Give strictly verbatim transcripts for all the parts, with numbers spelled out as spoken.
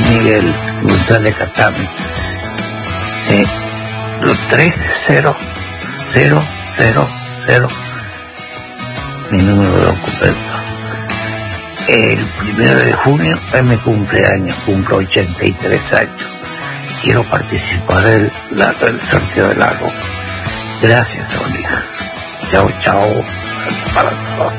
Miguel González Catán. Eh, los tres cero cero cero cero, mi número de documento. El primero de junio es mi cumpleaños, cumplo ochenta y tres años. Quiero participar del el sorteo del álbum. Gracias, Sonia. Chao, chao. Para todos.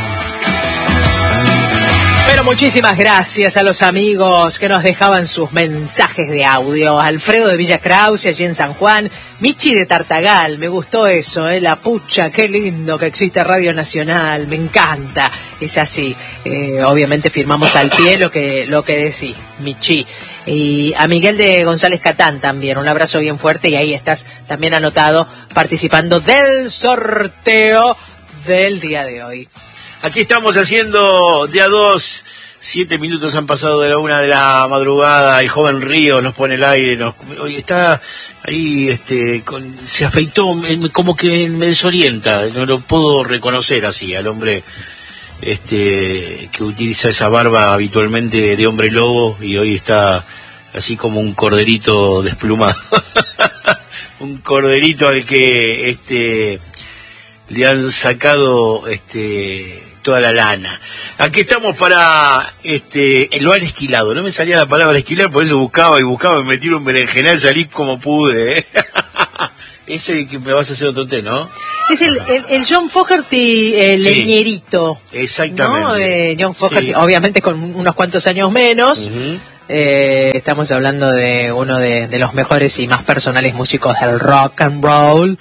Pero muchísimas gracias a los amigos que nos dejaban sus mensajes de audio. Alfredo de Villa Krause, allí en San Juan. Michi de Tartagal, me gustó eso, ¿eh? La pucha, qué lindo que existe Radio Nacional, me encanta. Es así, eh, obviamente firmamos al pie lo que, lo que decís, Michi. Y a Miguel de González Catán también, un abrazo bien fuerte, y ahí estás también anotado participando del sorteo del día de hoy. Aquí estamos haciendo día dos, siete minutos han pasado de la una de la madrugada, el joven Río nos pone el aire, nos, hoy está ahí, este, con, se afeitó, como que me desorienta, no lo puedo reconocer así, al hombre este que utiliza esa barba habitualmente de hombre lobo, y hoy está así como un corderito desplumado, un corderito al que este le han sacado este toda la lana. Aquí estamos para este lo han esquilado, no me salía la palabra esquilar, por eso buscaba y buscaba, me metí un berenjenal, salí como pude, ¿eh? Ese que me vas a hacer otro té, ¿no? Es el, el, el John Fogerty eh, sí, leñerito. Exactamente. ¿No? Eh, John Fogerty, sí, obviamente con unos cuantos años menos. Uh-huh. eh, estamos hablando de uno de, de los mejores y más personales músicos del rock and roll.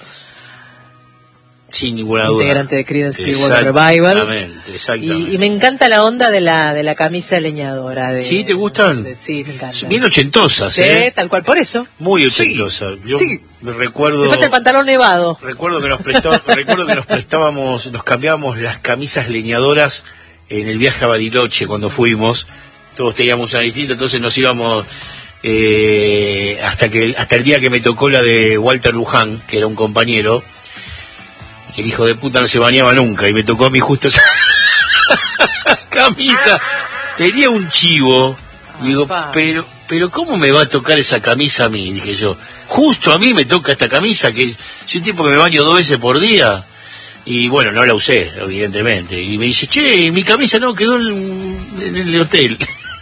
Sin ninguna duda. Integrante de Creedence Clearwater Revival. Exactamente, exactamente. Y, y me encanta la onda de la de la camisa leñadora. De, ¿Sí? ¿Te gustan? De, sí, me encanta. Bien ochentosas, sí, ¿eh? Tal cual, por eso. Muy ochentosa. Sí. Yo sí. me recuerdo... Me falta el pantalón nevado. Recuerdo que nos prestaba, recuerdo que nos prestábamos, nos cambiábamos las camisas leñadoras en el viaje a Bariloche cuando fuimos. Todos teníamos una distinta, entonces nos íbamos... Eh, hasta que hasta el día que me tocó la de Walter Luján, que era un compañero, que el hijo de puta no se bañaba nunca, y me tocó a mí justo esa camisa. Tenía un chivo, y digo, pero pero ¿cómo me va a tocar esa camisa a mí? Dije yo, justo a mí me toca esta camisa, que soy un tipo que me baño dos veces por día. Y bueno, no la usé, evidentemente. Y me dice, che, mi camisa no quedó en, en el hotel.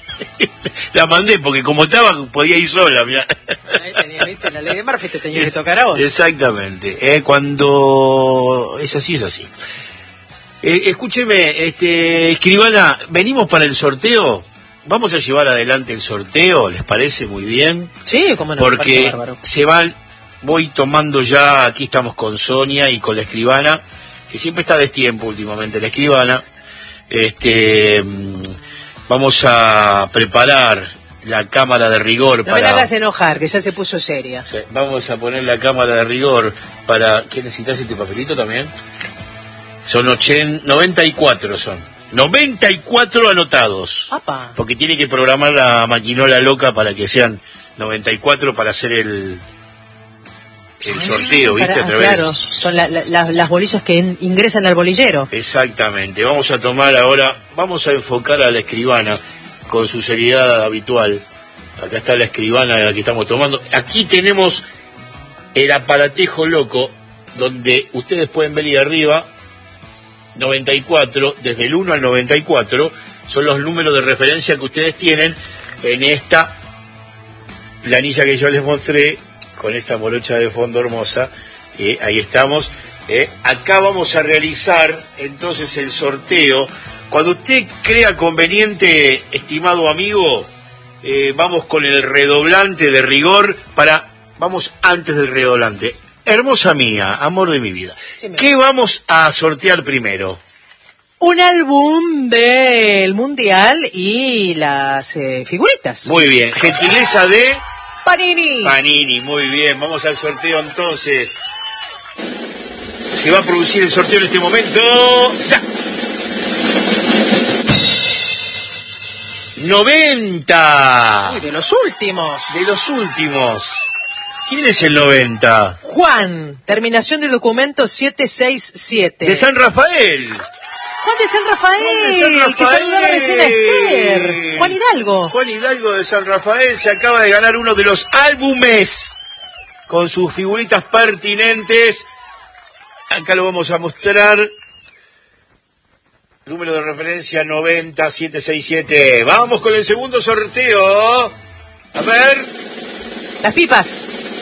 La mandé porque como estaba podía ir sola, mirá. Ahí tenía, ¿viste? La ley de Murphy te tenía es, que tocar a vos. Exactamente, eh, cuando es así, es así. Eh, escúcheme, este, escribana, venimos para el sorteo. Vamos a llevar adelante el sorteo, ¿les parece? Muy bien. Sí, como no. Porque se van, voy tomando ya, aquí estamos con Sonia y con la escribana, que siempre está a destiempo últimamente la escribana. Este... Vamos a preparar la cámara de rigor no para... No me la hagas enojar, que ya se puso seria. Sí, vamos a poner la cámara de rigor para... ¿Qué necesitas, este papelito también? Son ochenta, noventa y cuatro son. noventa y cuatro anotados. Apa. Porque tiene que programar la maquinola loca para que sean noventa y cuatro para hacer el... el sorteo, ¿viste? Para, a través... Claro, son la, la, la, las bolillas que in, ingresan al bolillero. Exactamente, vamos a tomar ahora, vamos a enfocar a la escribana con su seriedad habitual. Acá está la escribana de la que estamos tomando. Aquí tenemos el aparatejo loco, donde ustedes pueden ver ahí arriba, noventa y cuatro, desde el uno al noventa y cuatro, son los números de referencia que ustedes tienen en esta planilla que yo les mostré, con esta morocha de fondo hermosa, eh, ahí estamos. Eh, acá vamos a realizar entonces el sorteo. Cuando usted crea conveniente, estimado amigo, eh, vamos con el redoblante de rigor para... Vamos antes del redoblante. Hermosa mía, amor de mi vida. Sí, ¿qué vamos a sortear primero? Un álbum del Mundial y las eh, figuritas. Muy bien, gentileza de... Panini. Panini, muy bien. Vamos al sorteo entonces. Se va a producir el sorteo en este momento. ¡Ya! noventa. Uy, de los últimos. De los últimos. ¿Quién es el noventa? Juan, terminación de documento siete seis siete. De San Rafael. Juan de San Rafael, Juan de San Rafael. que saludaba recién a Esther. Juan Hidalgo. Juan Hidalgo de San Rafael se acaba de ganar uno de los álbumes con sus figuritas pertinentes. Acá lo vamos a mostrar. Número de referencia noventa siete sesenta y siete. Vamos con el segundo sorteo. A ver. Las pipas.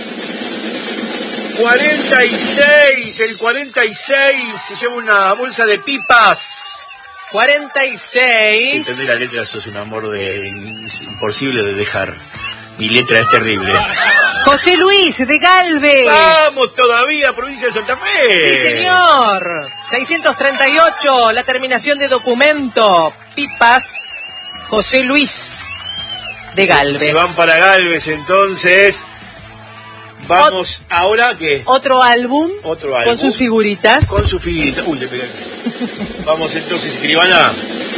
cuarenta y seis. El cuarenta y seis se lleva una bolsa de pipas. cuarenta y seis. Si entendés la letra, sos un amor de imposible de dejar. Mi letra es terrible. José Luis de Galvez. ¡Vamos todavía, provincia de Santa Fe! Sí, señor. seiscientos treinta y ocho, la terminación de documento. Pipas, José Luis de Galvez. Se, se van para Galvez, entonces. Vamos, Ot ¿ahora qué? Otro álbum. Otro álbum. Con sus figuritas. Con sus figuritas. Uy, le pegué. Vamos entonces, escribana.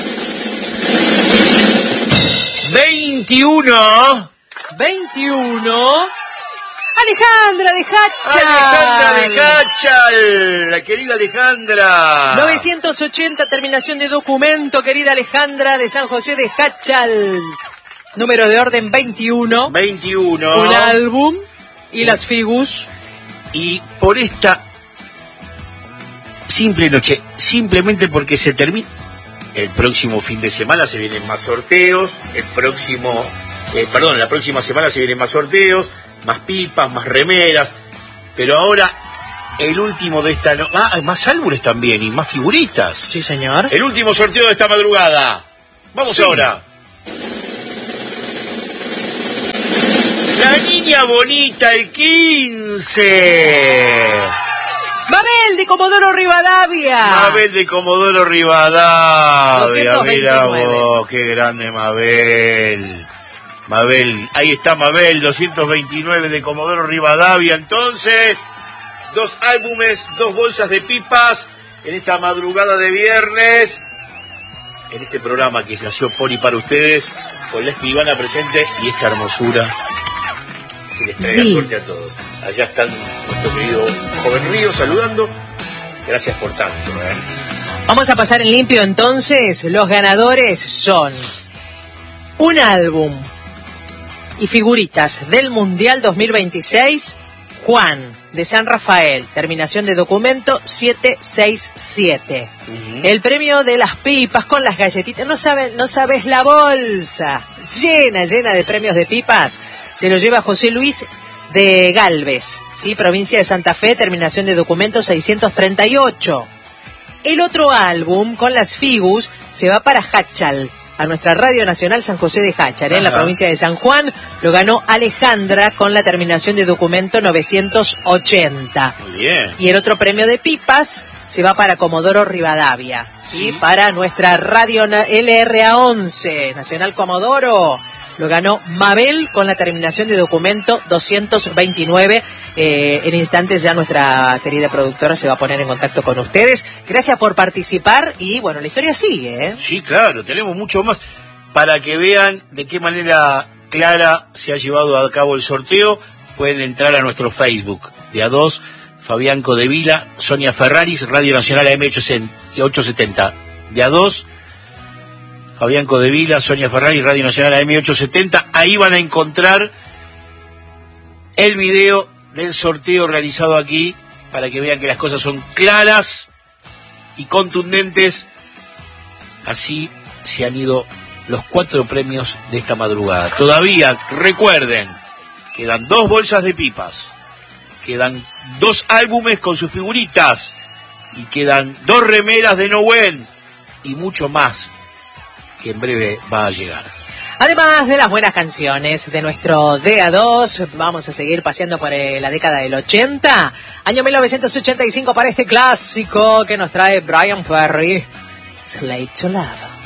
veintiuno. veintiuno. Alejandra de Hachal. Alejandra de Hachal, la querida Alejandra. novecientos ochenta, terminación de documento, querida Alejandra de San José de Hachal. Número de orden veintiuno. veintiuno. Un álbum y las figus. Y por esta simple noche, simplemente porque se termina. El próximo fin de semana se vienen más sorteos. El próximo, eh, perdón, la próxima semana se vienen más sorteos. Más pipas, más remeras, pero ahora el último de esta no... ah, hay más álbumes también y más figuritas. Sí, señor. El último sorteo de esta madrugada. Vamos sí. ahora. La niña bonita, el quince. Mabel de Comodoro Rivadavia. Mabel de Comodoro Rivadavia. Mira vos, qué grande Mabel. Mabel, ahí está Mabel, doscientos veintinueve de Comodoro Rivadavia. Entonces, dos álbumes, dos bolsas de pipas en esta madrugada de viernes, en este programa que se nació por y para ustedes, con la escribana presente y esta hermosura que les traiga sí. suerte a todos. Allá están nuestro querido Joven Río saludando. Gracias por tanto. ¿eh? Vamos a pasar en limpio entonces. Los ganadores son un álbum y figuritas del Mundial dos mil veintiséis, Juan de San Rafael, terminación de documento siete seis siete. Uh-huh. El premio de las pipas con las galletitas, no sabes, no sabes la bolsa, llena, llena de premios de pipas, se lo lleva José Luis de Galvez, ¿sí? Provincia de Santa Fe, terminación de documento seiscientos treinta y ocho. El otro álbum con las figus se va para Hachal, a nuestra Radio Nacional San José de Hachal, ¿eh? En la provincia de San Juan. Lo ganó Alejandra con la terminación de documento novecientos ochenta. Muy bien. Y el otro premio de pipas se va para Comodoro Rivadavia, ¿sí? ¿Sí? Para nuestra Radio L R A once, Nacional Comodoro. Lo ganó Mabel con la terminación de documento doscientos veintinueve. Eh, en instantes ya nuestra querida productora se va a poner en contacto con ustedes. Gracias por participar y bueno, la historia sigue, ¿eh? Sí, claro, tenemos mucho más para que vean de qué manera clara se ha llevado a cabo el sorteo. Pueden entrar a nuestro Facebook de A dos, Fabián Codevila, Sonia Ferraris, Radio Nacional A M ochocientos setenta. De A dos, Fabián Codevila, Sonia Ferrari, Radio Nacional A M ochocientos setenta. Ahí van a encontrar el video del sorteo realizado aquí para que vean que las cosas son claras y contundentes. Así se han ido los cuatro premios de esta madrugada. Todavía, recuerden, quedan dos bolsas de pipas, quedan dos álbumes con sus figuritas y quedan dos remeras de Nowen y mucho más que en breve va a llegar. Además de las buenas canciones de nuestro D A dos, vamos a seguir paseando por eh, la década del ochenta, año mil novecientos ochenta y cinco para este clásico que nos trae Brian Ferry, Slave to Love.